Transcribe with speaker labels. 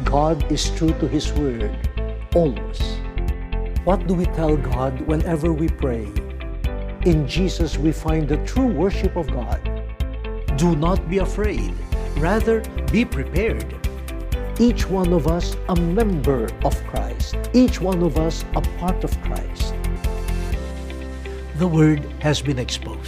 Speaker 1: God is true to His word, always. What do we tell God whenever we pray? In Jesus we find the true worship of God. Do not be afraid. Rather, be prepared. Each one of us a member of Christ. Each one of us a part of Christ. The Word has been exposed.